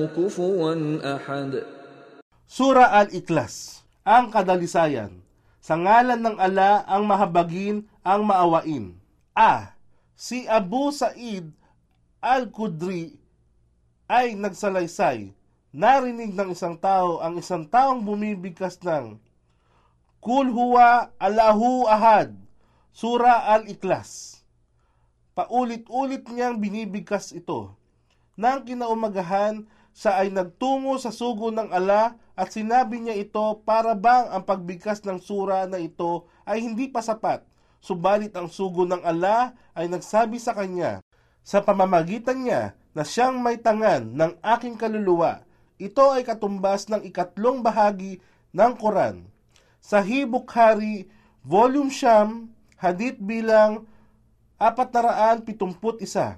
كفوا أحد. Sura Al-Ikhlas, ang kadalisayan. Sa ngalan ng ala ang mahabagin, ang maawain. Si Abu Sa'id Al-Khudri ay nagsalaysay. Narinig ng isang tao ang isang taong bumibigkas ng Kul huwa Allahu ahad, Sura Al-Ikhlas. Paulit-ulit niyang binibigkas ito. Nang kinaumagahan, siya ay nagtungo sa sugo ng ala at sinabi niya ito para bang ang pagbigkas ng sura na ito ay hindi pa sapat. Subalit ang sugo ng ala ay nagsabi sa kanya, sa pamamagitan niya na siyang may tangan ng aking kaluluwa. Ito ay katumbas ng 3 bahagi ng Quran. Sahih Bukhari, Volume Siyam, Hadith bilang 471.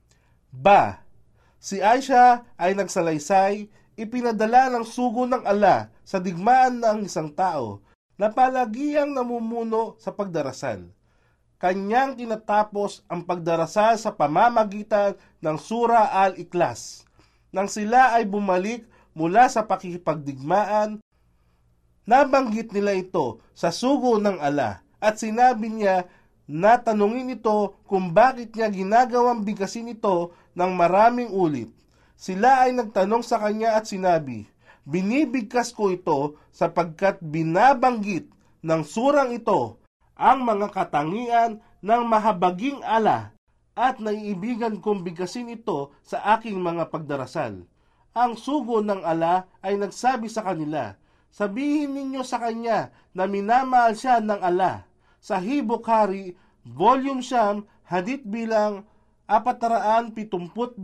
Si Aisha ay nagsalaysay, ipinadala ng sugo ng ala sa digmaan ng isang tao na palagiang namumuno sa pagdarasal. Kanyang tinatapos ang pagdarasal sa pamamagitan ng Sura Al-Ikhlas. Nang sila ay bumalik mula sa pakikipagdigmaan, nabanggit nila ito sa sugo ng ala at sinabi niya na tanungin ito kung bakit niya ginagawang bigkasin ito ng maraming ulit. Sila ay nagtanong sa kanya at sinabi, binibigkas ko ito sapagkat binabanggit ng surang ito ang mga katangian ng mahabaging ala at naiibigan kong bigkasin ito sa aking mga pagdarasal. Ang sugo ng ala ay nagsabi sa kanila, sabihin ninyo sa kanya na minamahal siya ng ala. Sahih Bukhari, Volume Siyam, Hadith bilang 472.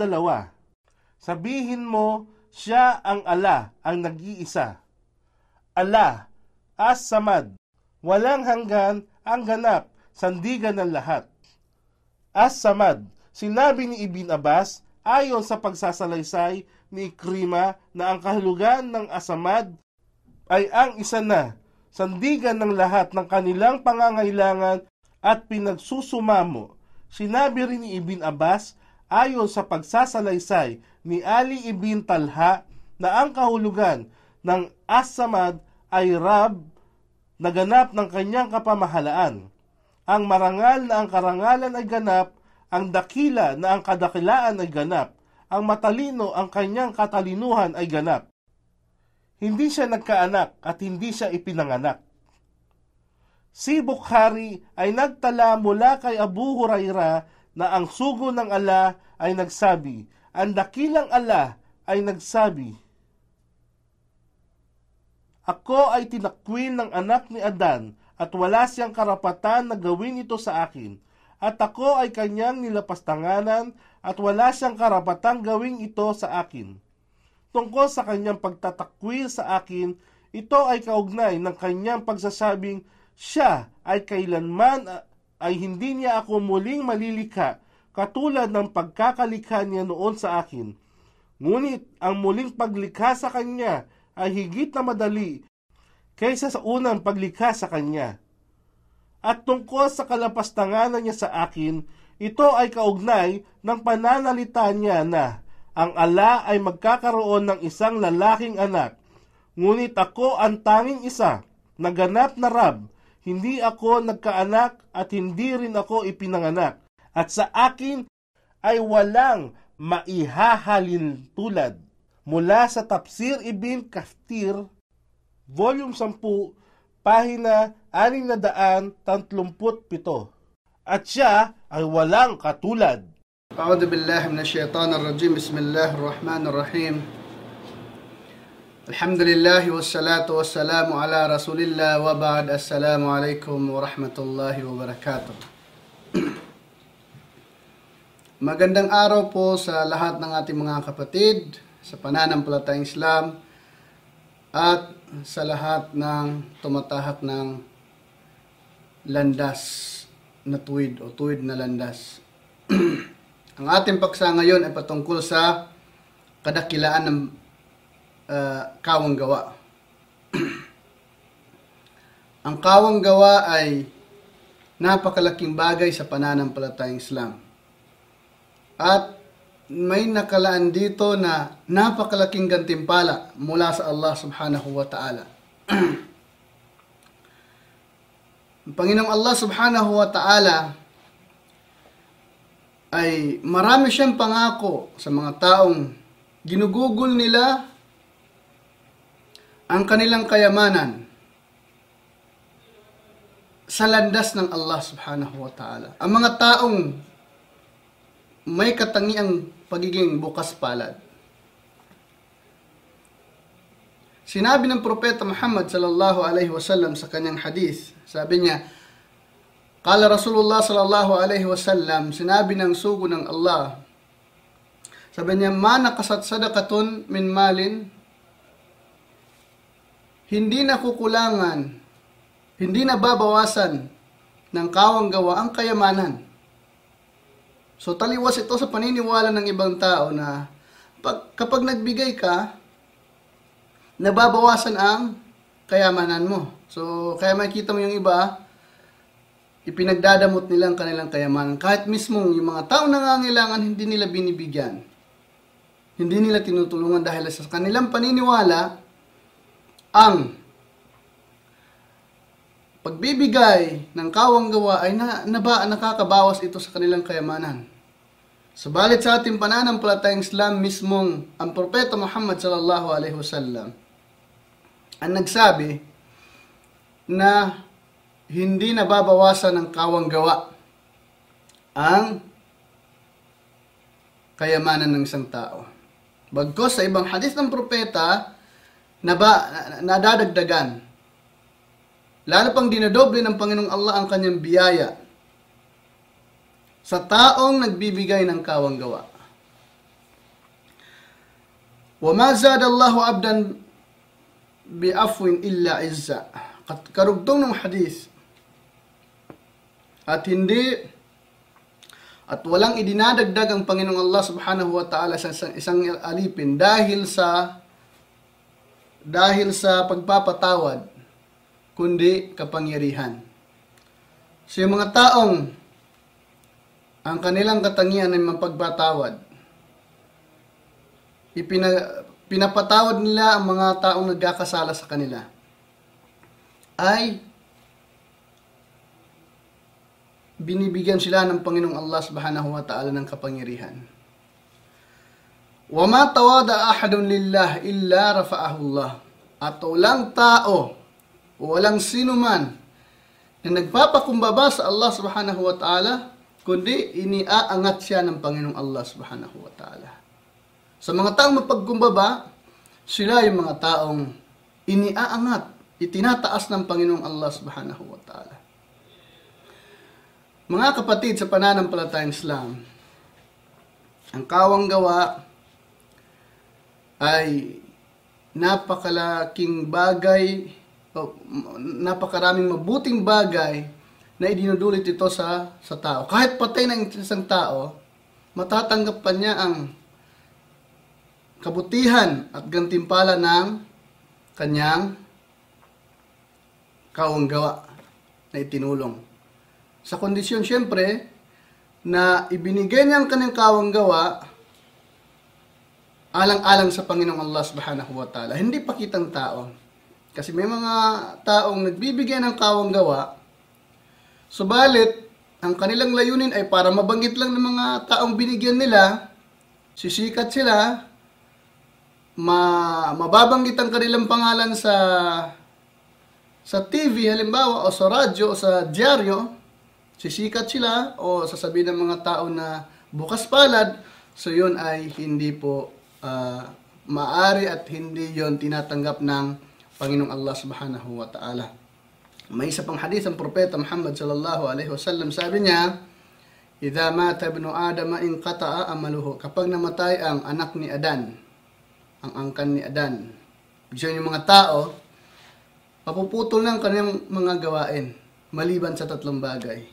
Sabihin mo, siya ang ala, ang nag-iisa. Allah, As-Samad, walang hanggan, ang ganap, sandigan ng lahat. As-Samad, sinabi ni Ibn Abbas, ayon sa pagsasalaysay ni Ikrima na ang kahulugan ng As-Samad ay ang isa na, sandigan ng lahat ng kanilang pangangailangan at pinagsusumamo. Sinabi rin ni Ibn Abbas, ayon sa pagsasalaysay ni Ali ibn Talha, na ang kahulugan ng As-Samad ay Rab, na ganap ng kanyang kapamahalaan. Ang marangal na ang karangalan ay ganap, ang dakila na ang kadakilaan ay ganap, ang matalino ang kanyang katalinuhan ay ganap. Hindi siya nagkaanak at hindi siya ipinanganak. Si Bukhari ay nagtala mula kay Abu Huraira na ang sugo ng ala ay nagsabi, ang dakilang ala ay nagsabi, ako ay tinakwil ng anak ni Adan at wala siyang karapatan na gawin ito sa akin, at ako ay kanyang nilapastanganan at wala siyang karapatang gawin ito sa akin. Tungkol sa kanyang pagtatakwil sa akin, ito ay kaugnay ng kanyang pagsasabing siya ay kailanman ay hindi niya ako muling malilikha katulad ng pagkakalikha niya noon sa akin. Ngunit ang muling paglikha sa kanya ay higit na madali kaysa sa unang paglikha sa kanya. At tungkol sa kalapastanganan niya sa akin, ito ay kaugnay ng pananalita niya na ang ala ay magkakaroon ng isang lalaking anak. Ngunit ako ang tanging isa, naganap na Rab, hindi ako nagkaanak at hindi rin ako ipinanganak. At sa akin ay walang maihahalin tulad. Mula sa Tafsir Ibn Kathir, Volume 10, Pahina 637. At siya ay walang katulad. A'udhu billahi minash shaitanir rajim. Bismillahirrahmanirrahim. Alhamdulillah wassalatu wassalamu ala Rasulillah wa ba'd. Assalamu alaikum warahmatullahi wabarakatuh. Magandang araw po sa lahat ng ating mga kapatid sa pananampalatayang Islam at sa lahat ng tumatahak ng landas na tuwid o tuwid na landas. Ang ating paksa ngayon ay patungkol sa kadakilaan ng kawang gawa. Ang kawang gawa ay napakalaking bagay sa pananampalatayang Islam. At may nakalaan dito na napakalaking gantimpala mula sa Allah subhanahu wa ta'ala. Ang Panginoong Allah subhanahu wa ta'ala ay marami siyang pangako sa mga taong ginugugol nila ang kanilang kayamanan sa landas ng Allah subhanahu wa ta'ala. Ang mga taong may katangiang pagiging bukas palad. Sinabi ng Propeta Muhammad sallallahu alaihi wasallam sa kanyang hadith, sabi niya, Qala Rasulullah sallallahu alaihi wasallam, sinabi ng sugo ng Allah, sabi niya, ma nakasat sadaqatun min malin, hindi na kukulangan, hindi na babawasan ng kawang gawa ang kayamanan. So taliwas ito sa paniniwala ng ibang tao na kapag nagbigay ka, nababawasan ang kayamanan mo. So kaya makikita mo yung iba, ipinagdadamot nila ang kanilang kayamanan. Kahit mismo yung mga tao nangangailangan, hindi nila binibigyan. Hindi nila tinutulungan dahil sa kanilang paniniwala, ang pagbibigay ng kawang gawa ay nakakabawas ito sa kanilang kayamanan. Subalit sa ating pananampalatayang Islam mismong ang Propeta Muhammad sallallahu alaihi wasallam ang nagsabi na hindi nababawasan ng kawang gawa ang kayamanan ng isang tao. Bagkus sa ibang hadith ng propeta nadadagdagan. Lalo pang dinadoble ng Panginoong Allah ang kanyang biyaya sa taong nagbibigay ng kawang gawa. Wa ma zada Allahu abdan bi'afwin illa izza. Karugtong ng hadith. At walang idinadagdag ang Panginoong Allah subhanahu wa ta'ala sa isang alipin dahil sa pagpapatawad, kundi kapangyarihan. So yung mga taong ang kanilang katangian ay mapagpatawad, pinapatawad nila ang mga taong nagkakasala sa kanila, ay binibigyan sila ng Panginoong Allah subhanahu wa ta'ala ng kapangyarihan. Wa ma tawada ahadun lillah illa rafa'ahu Allah. At walang tao, walang sino man na nagpapakumbaba sa Allah subhanahu wa ta'ala, kundi iniaangat siya ng Panginoong Allah subhanahu wa ta'ala. Sa mga taong mapagkumbaba, sila yung mga taong iniaangat, itinataas ng Panginoong Allah subhanahu wa ta'ala. Mga kapatid sa pananampalatayang Islam, ang kawang gawa ay napakalaking bagay, napakaraming mabuting bagay na idinudulot ito sa tao. Kahit patay ng isang tao, matatanggap pa niya ang kabutihan at gantimpala ng kanyang kawang gawa na itinulong. Sa kondisyon siyempre na ibinigay niya ang kanyang kawang gawa alang-alang sa Panginoong Allah subhanahu wa ta'ala. Hindi pakitang tao. Kasi may mga taong nagbibigay ng kawang gawa, subalit ang kanilang layunin ay para mabanggit lang ng mga taong binigyan nila, sisikat sila, mababanggit ang kanilang pangalan sa TV halimbawa o sa radyo o sa dyaryo, sisikat sila o sasabihin ng mga tao na bukas palad, so yun ay hindi po maari at hindi yon tinatanggap ng Panginoong Allah subhanahu wa ta'ala. May isa pang hadith ang Propeta Muhammad sallallahu alaihi wasallam, sabi niya, "Idza mata ibnu Adam inqata'a amaluhu." Kapag namatay ang anak ni Adan, ang angkan ni Adan, ibig yung mga tao, mapuputol ng kanyang mga gawain maliban sa tatlong bagay.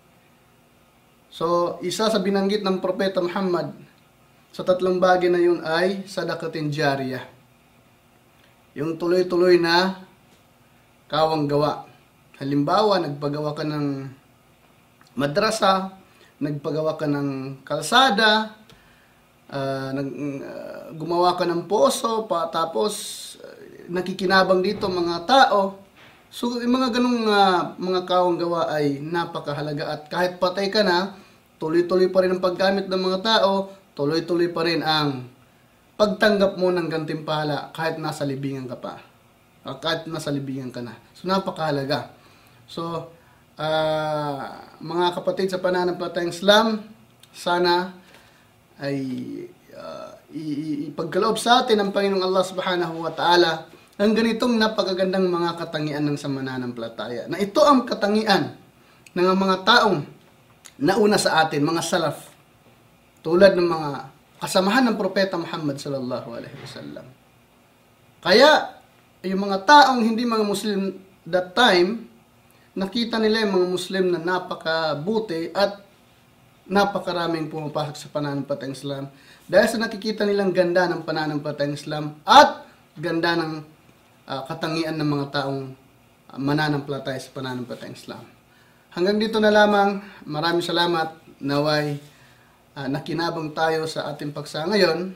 So, isa sa binanggit ng Propeta Muhammad sa tatlong bagay na yun ay sadaqatin jariyah. Yung tuloy-tuloy na kawang gawa. Halimbawa, nagpagawa ka ng madrasa, nagpagawa ka ng kalsada, gumawa ka ng poso, tapos nakikinabang dito mga tao. So, yung mga ganung mga kawang gawa ay napakahalaga at kahit patay ka na, tuloy-tuloy pa rin ang paggamit ng mga tao, tuloy-tuloy pa rin ang pagtanggap mo ng gantimpala kahit nasa libingan ka pa. Kahit nasa libingan ka na. So, napakahalaga. So, mga kapatid sa pananampalatayang Islam, sana ay ipagkaloob sa atin ng Panginoong Allah Subhanahu wa Ta'ala ang ganitong napakagandang mga katangian ng sa mananampalataya. Na ito ang katangian ng mga taong nauna sa atin, mga salaf. Tulad ng mga kasamahan ng Propeta Muhammad sallallahu alaihi wasallam. Kaya, yung mga taong hindi mga Muslim that time, nakita nila yung mga Muslim na napakabuti at napakaraming pumapasok sa pananampalatayang Islam. Dahil sa nakikita nilang ganda ng pananampalatayang Islam at ganda ng katangian ng mga taong mananampalataya sa pananampalatayang Islam. Hanggang dito na lamang. Maraming salamat. Naway nakinabang tayo sa ating paksa ngayon.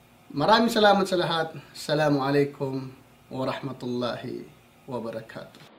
Maraming salamat sa lahat. Assalamualaikum warahmatullahi wabarakatuh.